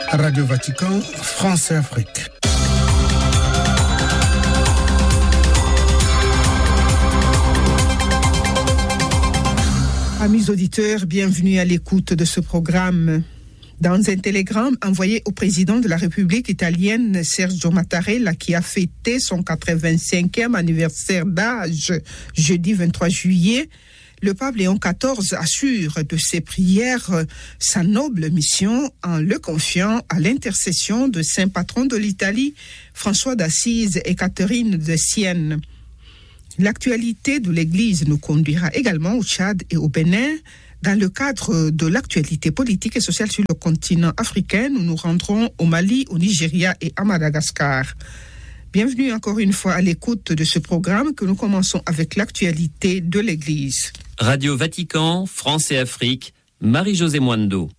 Radio Vatican, France et Afrique. Amis auditeurs, bienvenue à l'écoute de ce programme. Dans un télégramme envoyé au président de la République italienne, Sergio Mattarella, qui a fêté son 85e anniversaire d'âge jeudi 23 juillet, le pape Léon XIV assure de ses prières sa noble mission en le confiant à l'intercession de saint patron de l'Italie, François d'Assise et Catherine de Sienne. L'actualité de l'Église nous conduira également au Tchad et au Bénin. Dans le cadre de l'actualité politique et sociale sur le continent africain, nous nous rendrons au Mali, au Nigeria et à Madagascar. Bienvenue encore une fois à l'écoute de ce programme que nous commençons avec l'actualité de l'Église. Radio Vatican, France et Afrique, Marie-Josée Mwando.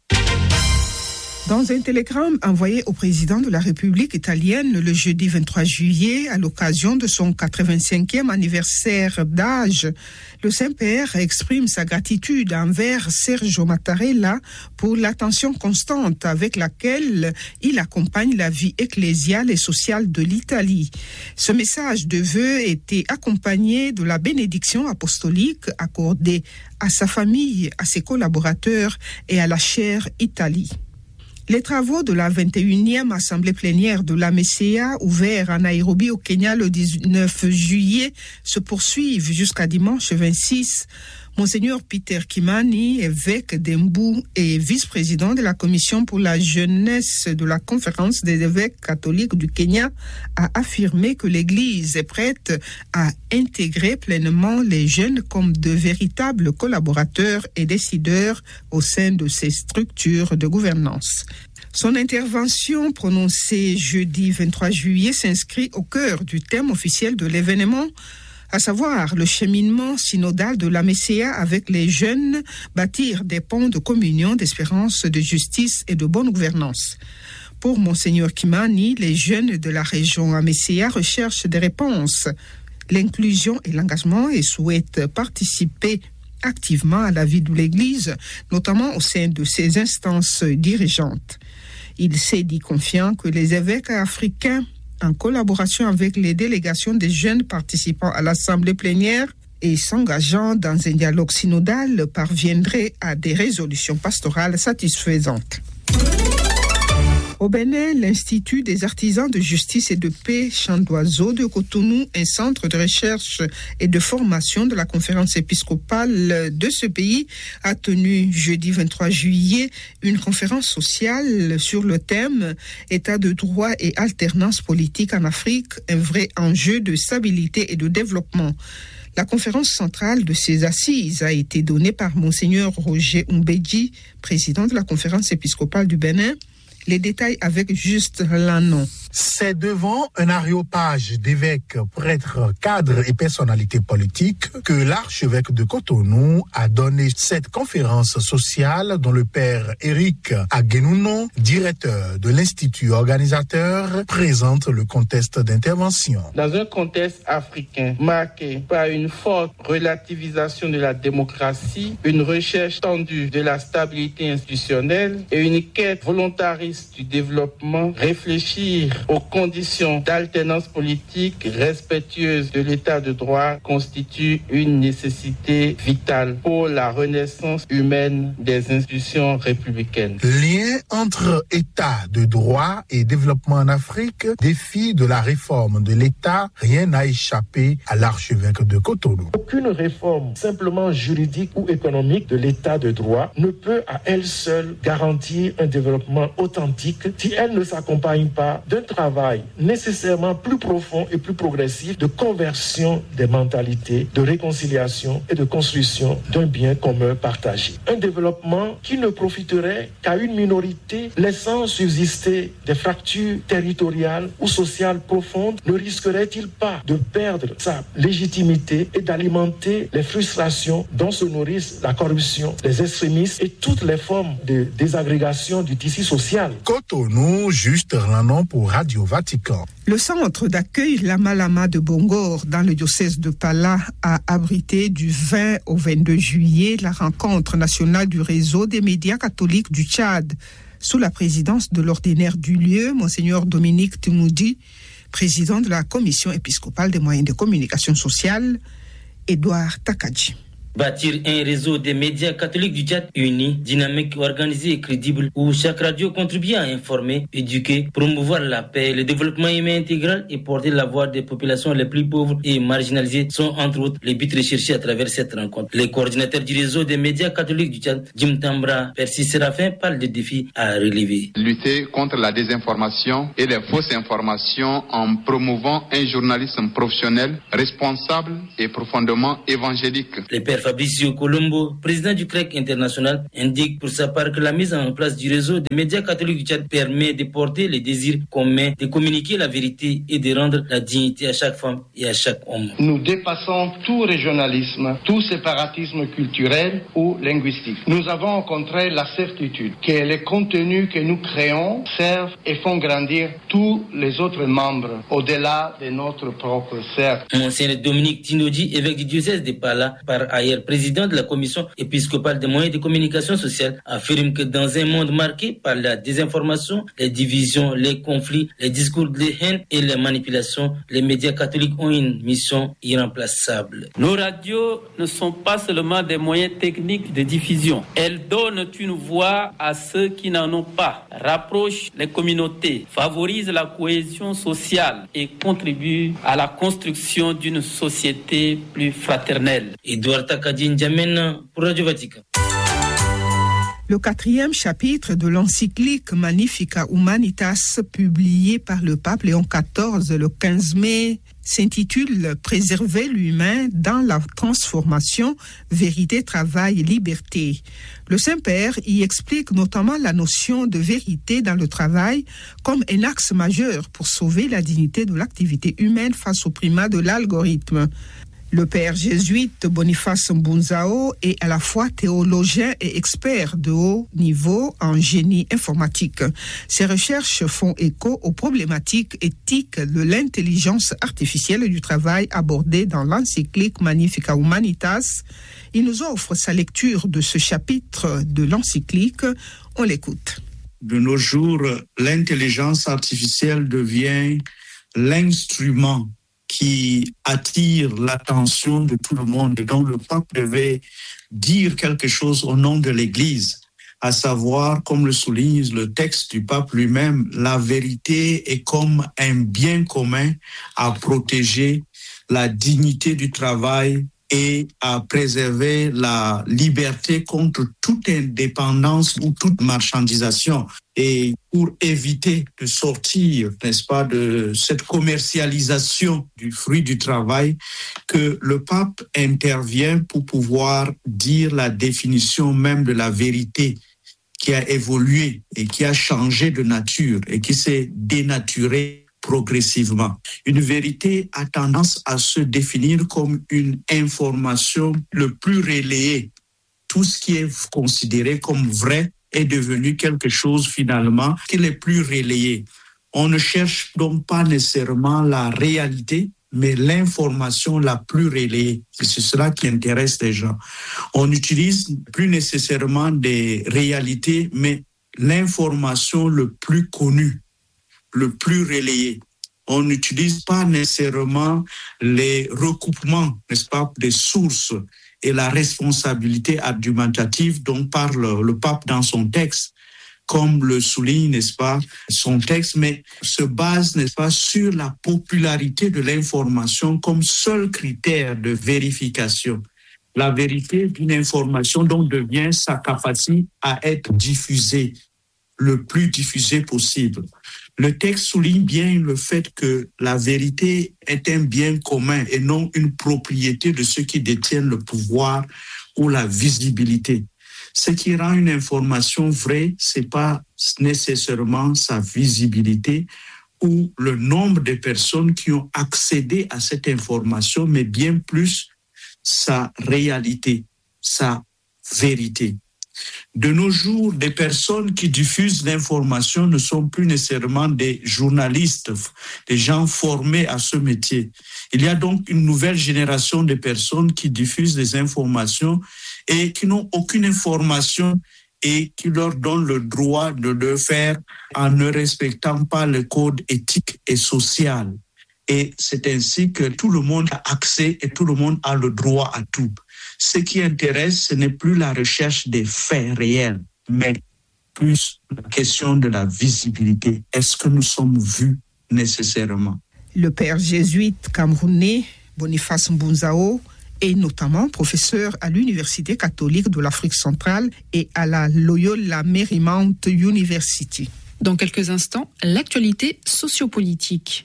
Dans un télégramme envoyé au président de la République italienne le jeudi 23 juillet, à l'occasion de son 85e anniversaire d'âge, le Saint-Père exprime sa gratitude envers Sergio Mattarella pour l'attention constante avec laquelle il accompagne la vie ecclésiale et sociale de l'Italie. Ce message de vœux était accompagné de la bénédiction apostolique accordée à sa famille, à ses collaborateurs et à la chère Italie. Les travaux de la 21e Assemblée plénière de la MECEA, ouverte à Nairobi au Kenya le 19 juillet, se poursuivent jusqu'à dimanche 26. Monseigneur Peter Kimani, évêque d'Embu et vice-président de la Commission pour la jeunesse de la Conférence des évêques catholiques du Kenya, a affirmé que l'Église est prête à intégrer pleinement les jeunes comme de véritables collaborateurs et décideurs au sein de ces structures de gouvernance. Son intervention prononcée jeudi 23 juillet s'inscrit au cœur du thème officiel de l'événement, à savoir le cheminement synodal de la MECEA avec les jeunes, bâtir des ponts de communion, d'espérance, de justice et de bonne gouvernance. Pour Monseigneur Kimani, les jeunes de la région MECEA recherchent des réponses, l'inclusion et l'engagement et souhaitent participer activement à la vie de l'Église, notamment au sein de ses instances dirigeantes. Il s'est dit confiant que les évêques africains, en collaboration avec les délégations des jeunes participants à l'Assemblée plénière et s'engageant dans un dialogue synodal, parviendraient à des résolutions pastorales satisfaisantes. Au Bénin, l'Institut des artisans de justice et de paix Chant d'Oiseau de Cotonou, un centre de recherche et de formation de la conférence épiscopale de ce pays, a tenu jeudi 23 juillet une conférence sociale sur le thème « État de droit et alternance politique en Afrique, un vrai enjeu de stabilité et de développement ». La conférence centrale de ces assises a été donnée par Monseigneur Roger Umbedji, président de la conférence épiscopale du Bénin. Les détails avec Juste Lannon. C'est devant un aréopage d'évêques, prêtres, cadres et personnalités politiques que l'archevêque de Cotonou a donné cette conférence sociale dont le père Éric Aguenounon, directeur de l'institut organisateur, présente le contexte d'intervention. Dans un contexte africain marqué par une forte relativisation de la démocratie, une recherche tendue de la stabilité institutionnelle et une quête volontariste du développement, réfléchir aux conditions d'alternance politique respectueuse de l'état de droit constitue une nécessité vitale pour la renaissance humaine des institutions républicaines. Lien entre état de droit et développement en Afrique, défi de la réforme de l'État, rien n'a échappé à l'archevêque de Cotonou. Aucune réforme simplement juridique ou économique de l'état de droit ne peut à elle seule garantir un développement authentique si elle ne s'accompagne pas d'un travail nécessairement plus profond et plus progressif de conversion des mentalités, de réconciliation et de construction d'un bien commun partagé. Un développement qui ne profiterait qu'à une minorité, laissant subsister des fractures territoriales ou sociales profondes, ne risquerait-il pas de perdre sa légitimité et d'alimenter les frustrations dont se nourrissent la corruption, les extrémistes et toutes les formes de désagrégation du tissu social? Cotonou, Juste Lannon pour Radio Vatican. Le centre d'accueil Lama Lama de Bongor dans le diocèse de Pala a abrité du 20 au 22 juillet la rencontre nationale du réseau des médias catholiques du Tchad. sous la présidence de l'ordinaire du lieu, Monseigneur Dominique Timoudi, président de la Commission épiscopale des moyens de communication sociale, Edouard Takadji. Bâtir un réseau des médias catholiques du Tchad unis, dynamique, organisé et crédible, où chaque radio contribue à informer, éduquer, promouvoir la paix, le développement humain intégral et porter la voix des populations les plus pauvres et marginalisées sont entre autres les buts recherchés à travers cette rencontre. Les coordinateurs du réseau des médias catholiques du Tchad, Jim Tambra, Percy Séraphin, parlent des défis à relever. Lutter contre la désinformation et les fausses informations en promouvant un journalisme professionnel, responsable et profondément évangélique. Les pères Fabricio Colombo, président du CREC international, indique pour sa part que la mise en place du réseau des médias catholiques du Tchad permet de porter les désirs communs, de communiquer la vérité et de rendre la dignité à chaque femme et à chaque homme. Nous dépassons tout régionalisme, tout séparatisme culturel ou linguistique. Nous avons au contraire la certitude que les contenus que nous créons servent et font grandir tous les autres membres au-delà de notre propre cercle. Monseigneur Dominique Timoudi, évêque du diocèse de Pala, par ailleurs président de la Commission épiscopale des moyens de communication sociale, affirme que dans un monde marqué par la désinformation, les divisions, les conflits, les discours de haine et les manipulations, les médias catholiques ont une mission irremplaçable. Nos radios ne sont pas seulement des moyens techniques de diffusion. Elles donnent une voix à ceux qui n'en ont pas, rapprochent les communautés, favorisent la cohésion sociale et contribuent à la construction d'une société plus fraternelle. Edouard Takadji N'Djamena pour Radio Vatican. Le 4e chapitre de l'encyclique Magnificat Humanitas, publié par le pape Léon XIV le 15 mai, s'intitule « Préserver l'humain dans la transformation, vérité, travail, liberté ». Le Saint-Père y explique notamment la notion de vérité dans le travail comme un axe majeur pour sauver la dignité de l'activité humaine face au primat de l'algorithme. Le père jésuite Boniface Mbunzao est à la fois théologien et expert de haut niveau en génie informatique. Ses recherches font écho aux problématiques éthiques de l'intelligence artificielle et du travail abordées dans l'encyclique Magnificat Humanitas. Il nous offre sa lecture de ce chapitre de l'encyclique. On l'écoute. De nos jours, l'intelligence artificielle devient l'instrument qui attire l'attention de tout le monde. Et donc le pape devait dire quelque chose au nom de l'Église, à savoir, comme le souligne le texte du pape lui-même, la vérité est comme un bien commun à protéger la dignité du travail et à préserver la liberté contre toute indépendance ou toute marchandisation. Et pour éviter de sortir, n'est-ce pas, de cette commercialisation du fruit du travail, que le pape intervient pour pouvoir dire la définition même de la vérité qui a évolué et qui a changé de nature et qui s'est dénaturée progressivement. Une vérité a tendance à se définir comme une information le plus relayée. Tout ce qui est considéré comme vrai est devenu quelque chose finalement qui est plus relayé. On ne cherche donc pas nécessairement la réalité, mais l'information la plus relayée. Et c'est cela qui intéresse les gens. On n'utilise plus nécessairement des réalités, mais l'information le plus connue, le plus relayé. On n'utilise pas nécessairement les recoupements, n'est-ce pas, des sources et la responsabilité argumentative dont parle le pape dans son texte, comme le souligne, n'est-ce pas, son texte, mais se base, n'est-ce pas, sur la popularité de l'information comme seul critère de vérification. La vérité d'une information donc devient sa capacité à être diffusée, le plus diffusée possible. Le texte souligne bien le fait que la vérité est un bien commun et non une propriété de ceux qui détiennent le pouvoir ou la visibilité. Ce qui rend une information vraie, c'est pas nécessairement sa visibilité ou le nombre de personnes qui ont accédé à cette information, mais bien plus sa réalité, sa vérité. De nos jours, des personnes qui diffusent l'information ne sont plus nécessairement des journalistes, des gens formés à ce métier. Il y a donc une nouvelle génération de personnes qui diffusent des informations et qui n'ont aucune information et qui leur donne le droit de le faire en ne respectant pas le code éthique et social. Et c'est ainsi que tout le monde a accès et tout le monde a le droit à tout. Ce qui intéresse, ce n'est plus la recherche des faits réels, mais plus la question de la visibilité. Est-ce que nous sommes vus nécessairement? Le père jésuite camerounais Boniface Mbunzao est notamment professeur à l'Université catholique de l'Afrique centrale et à la Loyola Marymount University. Dans quelques instants, l'actualité sociopolitique.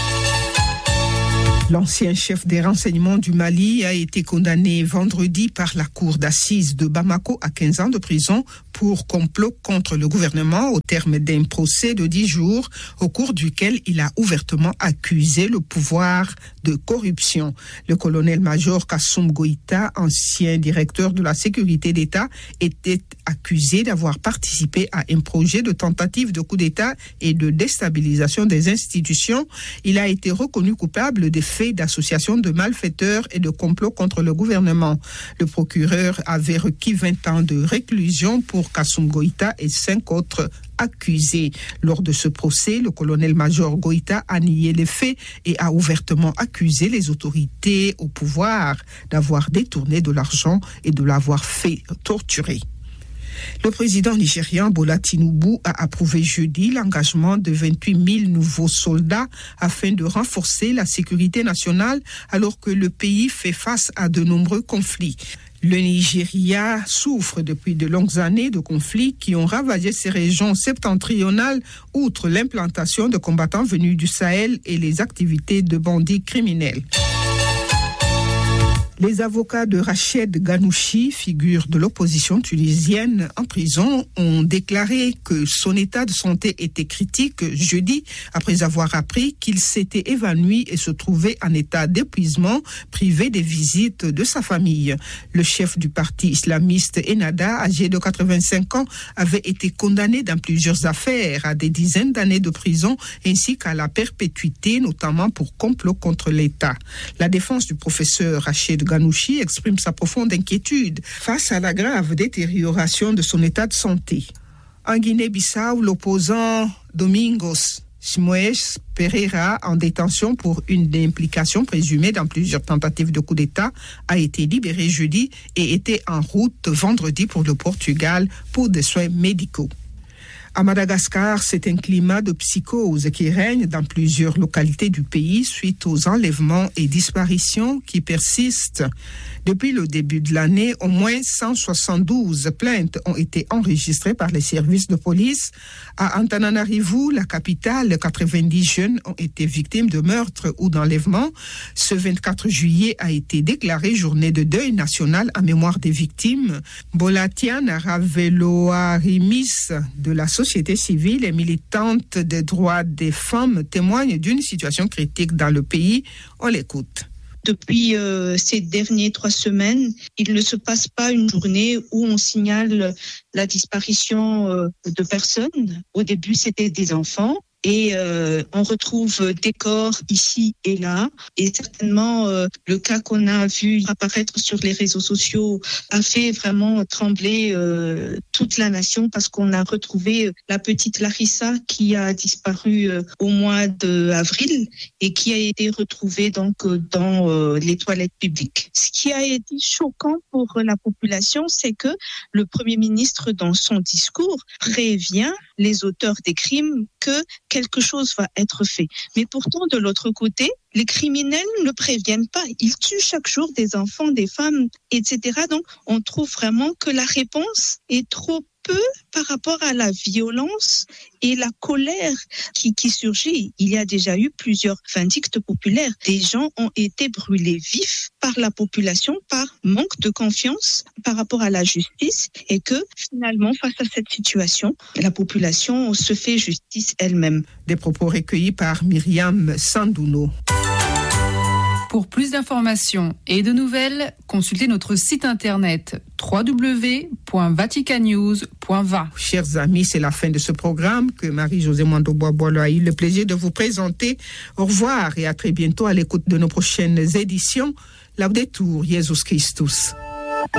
L'ancien chef des renseignements du Mali a été condamné vendredi par la cour d'assises de Bamako à 15 ans de prison pour complot contre le gouvernement au terme d'un procès de 10 jours au cours duquel il a ouvertement accusé le pouvoir de corruption. Le colonel-major Kassoum Goïta, ancien directeur de la sécurité d'État, était accusé d'avoir participé à un projet de tentative de coup d'État et de déstabilisation des institutions. Il a été reconnu coupable des faits d'association de malfaiteurs et de complot contre le gouvernement. Le procureur avait requis 20 ans de réclusion pour Kassoum Goïta et 5 autres accusés. Lors de ce procès, le colonel-major Goïta a nié les faits et a ouvertement accusé les autorités au pouvoir d'avoir détourné de l'argent et de l'avoir fait torturer. Le président nigérian Bola Tinubu a approuvé jeudi l'engagement de 28 000 nouveaux soldats afin de renforcer la sécurité nationale alors que le pays fait face à de nombreux conflits. Le Nigeria souffre depuis de longues années de conflits qui ont ravagé ces régions septentrionales, outre l'implantation de combattants venus du Sahel et les activités de bandits criminels. Les avocats de Rached Ghannouchi, figure de l'opposition tunisienne en prison, ont déclaré que son état de santé était critique jeudi après avoir appris qu'il s'était évanoui et se trouvait en état d'épuisement, privé des visites de sa famille. Le chef du parti islamiste Ennahda, âgé de 85 ans, avait été condamné dans plusieurs affaires à des dizaines d'années de prison ainsi qu'à la perpétuité, notamment pour complot contre l'État. La défense du professeur Rached Ghannouchi exprime sa profonde inquiétude face à la grave détérioration de son état de santé. En Guinée-Bissau, l'opposant Domingos Simoes Pereira, en détention pour une implication présumée dans plusieurs tentatives de coup d'État, a été libéré jeudi et était en route vendredi pour le Portugal pour des soins médicaux. À Madagascar, c'est un climat de psychose qui règne dans plusieurs localités du pays suite aux enlèvements et disparitions qui persistent. Depuis le début de l'année, au moins 172 plaintes ont été enregistrées par les services de police. À Antananarivo, la capitale, 90 jeunes ont été victimes de meurtres ou d'enlèvements. Ce 24 juillet a été déclaré journée de deuil national en mémoire des victimes. Bolatiana Raveloarimis de la société civile et militante des droits des femmes témoigne d'une situation critique dans le pays. On l'écoute. Depuis ces dernières 3 semaines, il ne se passe pas une journée où on signale la disparition de personnes. Au début, c'était des enfants. Et on retrouve des corps ici et là. Et certainement, le cas qu'on a vu apparaître sur les réseaux sociaux a fait vraiment trembler toute la nation parce qu'on a retrouvé la petite Larissa qui a disparu au mois d'avril et qui a été retrouvée donc dans les toilettes publiques. Ce qui a été choquant pour la population, c'est que le Premier ministre, dans son discours, prévient les auteurs des crimes que quelque chose va être fait. Mais pourtant, de l'autre côté, les criminels ne préviennent pas. Ils tuent chaque jour des enfants, des femmes, etc. Donc, on trouve vraiment que la réponse est trop peu par rapport à la violence et la colère qui surgit. Il y a déjà eu plusieurs vindictes populaires. Des gens ont été brûlés vifs par la population par manque de confiance par rapport à la justice et que finalement, face à cette situation, la population se fait justice elle-même. Des propos recueillis par Myriam Sandouno. Pour plus d'informations et de nouvelles, consultez notre site internet www.vaticannews.va. Chers amis, c'est la fin de ce programme que Marie-Josée Mando-Bois-Boileau a eu le plaisir de vous présenter. Au revoir et à très bientôt à l'écoute de nos prochaines éditions. Laudetur Jesus Christus.